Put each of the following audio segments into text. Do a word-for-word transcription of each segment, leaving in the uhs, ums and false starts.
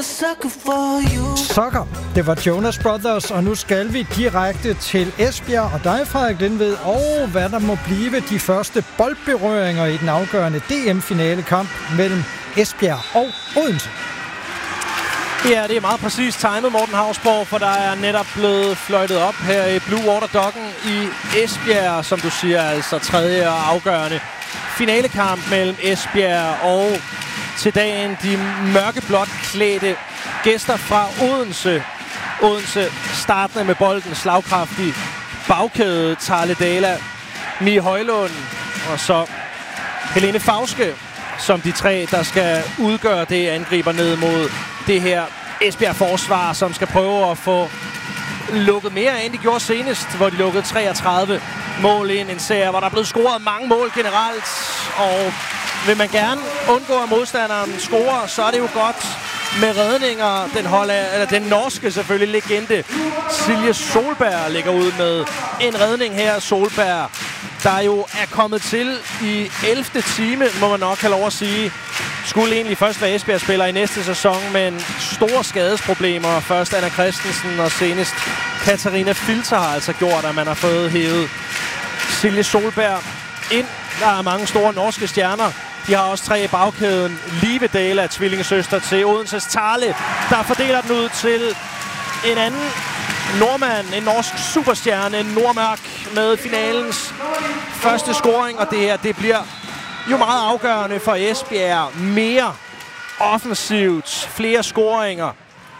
Sucker. Det var Jonas Brothers, og nu skal vi direkte til Esbjerg og dig, Frederik Lindved, og hvad der må blive de første boldberøringer i den afgørende D M-finalekamp mellem Esbjerg og Odense. Ja, det er meget præcist timet, Morten Hausborg, for der er netop blevet fløjtet op her i Blue Water Docken i Esbjerg, som du siger, altså tredje og afgørende finalekamp mellem Esbjerg og til dagen de mørkeblåt klædte gæster fra Odense. Odense startende med bolden, slagkraftig bagkæde, Tarle Dala, Mie Højlund og så Helene Fauske, som de tre, der skal udgøre det, angriber ned mod det her Esbjerg-forsvar, som skal prøve at få lukket mere ind. De gjorde senest, hvor de lukkede treogtredive mål ind. En serie, hvor der er blevet scoret mange mål generelt. Og vil man gerne undgå, at modstanderen scorer, så er det jo godt med redninger. Den, holde, eller den norske selvfølgelig legende Silje Solberg ligger ud med en redning her. Solberg, der jo er kommet til i ellevte time, må man nok have lov at sige. Skulle egentlig først være Esbjerg-spiller i næste sæson, men store skadesproblemer. Først Anna Christensen og senest Katarina Filter har altså gjort, at man har fået hævet Silje Solberg ind. Der er mange store norske stjerner. De har også tre i bagkæden. Live Dala, tvillingesøster til Odenses Tarle, der fordeler den ud til en anden nordmand, en norsk superstjerne, en Nordmørk med finalens første scoring. Og det her, det bliver jo meget afgørende for Esbjerg. Mere offensivt, flere scoringer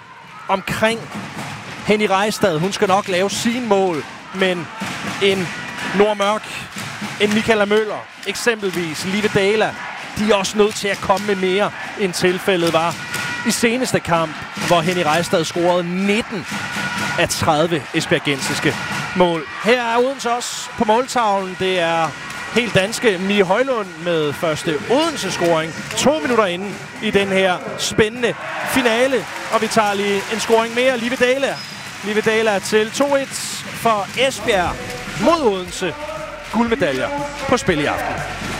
omkring Henny Rejstad. Hun skal nok lave sin mål, men en Nordmørk, en Michaela Møller, eksempelvis Live Dala, de er også nødt til at komme med mere, end tilfældet var i seneste kamp, hvor Henny Rejstad scorede nitten af tredive esbjergensiske mål. Her er Odense også på måltavlen. Det er helt danske Mie Højlund med første Odense-scoring. To minutter inde i den her spændende finale. Og vi tager lige en scoring mere. Live Dala. Live Dala til to et for Esbjerg mod Odense. Guldmedaljer på spil i aften.